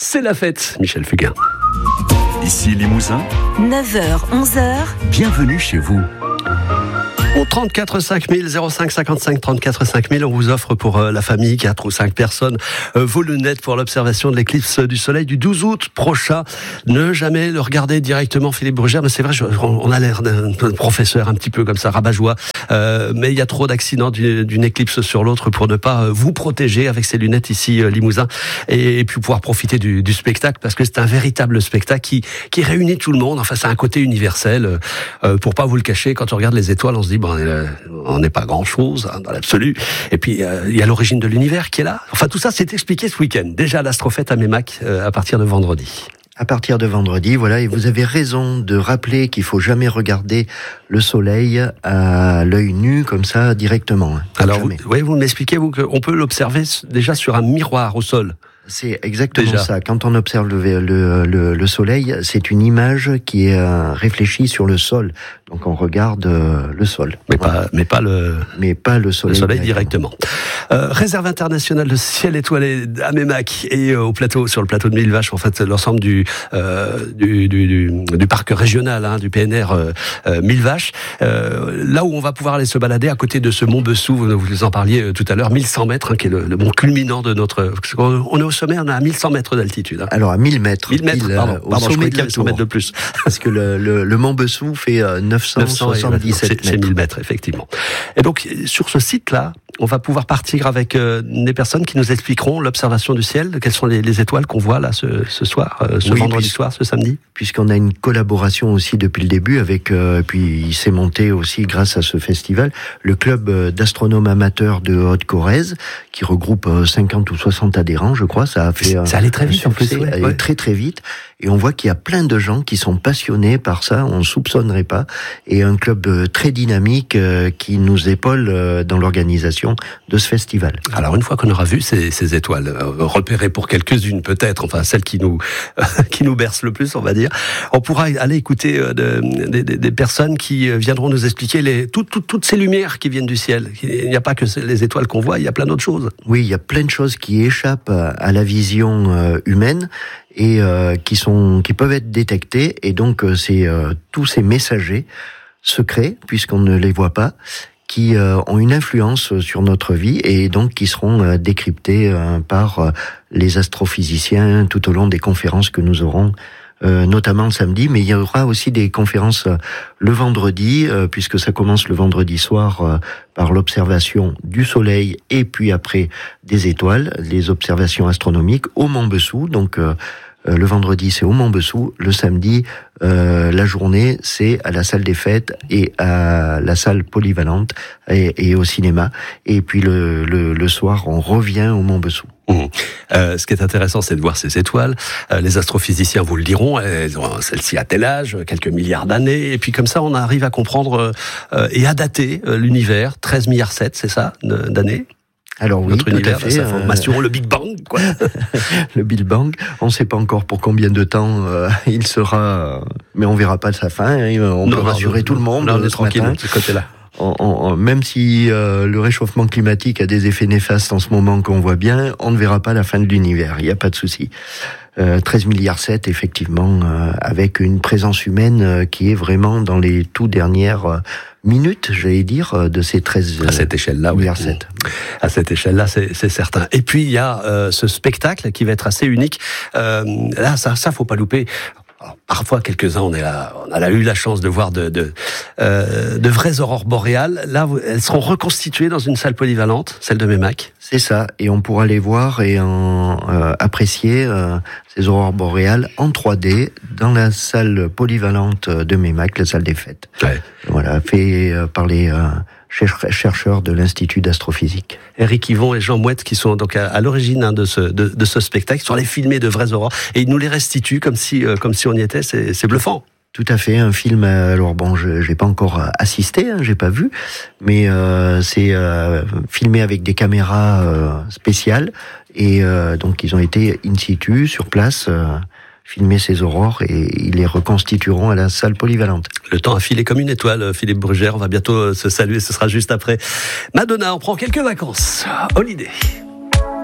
c'est la fête. Michel Fugain. Ici Limousin, 9h, 11h. bienvenue chez vous. Au 34 5000 05 55 34 5000, on vous offre pour la famille 4 ou 5 personnes vos lunettes pour l'observation de l'éclipse du soleil du 12 août prochain. Ne jamais le regarder directement, Philippe Brugère, mais c'est vrai, on a l'air d'un professeur un petit peu comme ça, rabat-joie, mais il y a trop d'accidents d'une éclipse sur l'autre pour ne pas vous protéger avec ces lunettes ici Limousin et puis pouvoir profiter du spectacle, parce que c'est un véritable spectacle qui réunit tout le monde. Enfin, c'est un côté universel. Pour pas vous le cacher, quand on regarde les étoiles, on se dit on n'est pas grand-chose dans l'absolu. Et puis, il y a l'origine de l'univers qui est là. Enfin, tout ça, c'est expliqué ce week-end. Déjà, l'Astrofête à Meymac, à partir de vendredi. À partir de vendredi, voilà, et vous avez raison de rappeler qu'il faut jamais regarder le soleil à l'œil nu, comme ça, directement. Alors, vous m'expliquez, vous, qu'on peut l'observer déjà sur un miroir au sol. C'est exactement ça. Quand on observe le soleil, c'est une image qui est réfléchie sur le sol. Donc on regarde le sol. Mais pas le soleil directement. Réserve internationale de ciel étoilé à Meymac et sur le plateau de Millevaches, en fait, l'ensemble du parc régional, du PNR Millevaches. Là où on va pouvoir aller se balader à côté de ce mont Bessou, vous en parliez tout à l'heure, 1100 mètres, qui est le mont culminant de notre... On est au sommet, on est à 1100 mètres d'altitude. Alors à 1000 mètres. 1000 mètres, pardon, au sommet de quelques mètres de plus. Parce que le mont Bessou fait 977 mètres. C'est 1000 mètres, effectivement. Et donc, sur ce site-là, on va pouvoir partir avec des personnes qui nous expliqueront l'observation du ciel. Quelles sont les étoiles qu'on voit là ce soir, vendredi soir, ce samedi? Puisqu'on a une collaboration aussi depuis le début avec, puis il s'est monté aussi grâce à ce festival, le club d'astronomes amateurs de Haute-Corrèze, qui regroupe 50 ou 60 adhérents, je crois. Ça allait très vite, en plus. Très très vite. Et on voit qu'il y a plein de gens qui sont passionnés par ça, on ne soupçonnerait pas. Et un club très dynamique qui nous épaule dans l'organisation de ce festival. Alors une fois qu'on aura vu ces étoiles, repérées pour quelques-unes peut-être, enfin celles qui nous bercent le plus, on va dire, on pourra aller écouter des personnes qui viendront nous expliquer toutes ces lumières qui viennent du ciel. Il n'y a pas que les étoiles qu'on voit, il y a plein d'autres choses. Oui, il y a plein de choses qui échappent à la vision humaine et qui peuvent être détectées, et donc c'est tous ces messagers secrets, puisqu'on ne les voit pas, qui ont une influence sur notre vie et donc qui seront décryptés par les astrophysiciens tout au long des conférences que nous aurons, notamment le samedi, mais il y aura aussi des conférences le vendredi, puisque ça commence le vendredi soir par l'observation du soleil et puis après des étoiles, les observations astronomiques au Mont Bessou. Donc le vendredi, c'est au Mont Bessou. Le samedi, la journée, c'est à la salle des fêtes et à la salle polyvalente et au cinéma. Et puis le soir, on revient au Mont Bessou. Ce qui est intéressant, c'est de voir ces étoiles. Les astrophysiciens vous le diront, elles ont celle-ci à tel âge, quelques milliards d'années, et puis comme ça, on arrive à comprendre et à dater l'univers. 13 milliards 7, c'est ça, d'années? Alors oui, notre univers, tout à fait. Sa formation, le Big Bang, quoi. Le Big Bang. On ne sait pas encore pour combien de temps il sera, mais on verra pas sa fin. On peut rassurer tout le monde. Là, on est tranquille de ce côté-là. Même si le réchauffement climatique a des effets néfastes en ce moment qu'on voit bien, on ne verra pas la fin de l'univers. Il n'y a pas de souci. 13 milliards 7, effectivement, avec une présence humaine qui est vraiment dans les tout dernières minutes, j'allais dire, de ces 13 à cette échelle-là, milliards 7. À cette échelle-là, c'est certain. Et puis, il y a ce spectacle qui va être assez unique. Là, ça faut pas louper. Alors, parfois, quelques-uns, on a eu la chance de voir de vraies aurores boréales. Là, elles seront reconstituées dans une salle polyvalente, celle de Meymac. C'est ça, et on pourra les voir et apprécier ces aurores boréales en 3D dans la salle polyvalente de Meymac, la salle des fêtes. Ouais. Voilà, fait par les chercheurs de l'Institut d'astrophysique. Éric Yvon et Jean Mouette, qui sont donc à l'origine de ce spectacle, sont allés filmer de vraies aurores et ils nous les restituent comme si on y était. C'est bluffant. Tout à fait, un film. Alors bon, j'ai pas encore assisté, j'ai pas vu, mais c'est filmé avec des caméras spéciales et donc ils ont été in situ sur place. Filmer ces aurores et ils les reconstitueront à la salle polyvalente. Le temps a filé comme une étoile, Philippe Brugère. On va bientôt se saluer, ce sera juste après Madonna. On prend quelques vacances. Holiday.